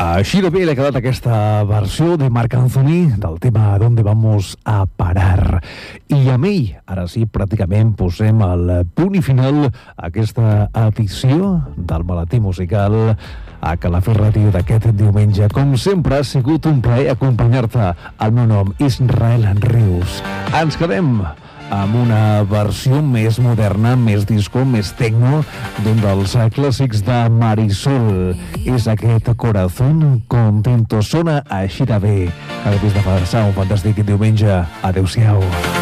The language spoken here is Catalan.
Així de bé li ha quedat aquesta versió de Marc Anthony del tema ¿Dónde vamos a parar? I amb ell, ara sí, pràcticament posem el punt i final a aquesta edició del Maletí Musical a Calafell Ràdio d'aquest diumenge. Com sempre, ha sigut un plaer acompanyar-te. El meu nom és Israel Rius. Ens quedem amb una versió més moderna, més disco, més tecno, d'un dels clàssics de Marisol. És aquest Corazón Contento. Sona així de bé. Cada vegada de passar un fantàstic diumenge. Adéu-siau.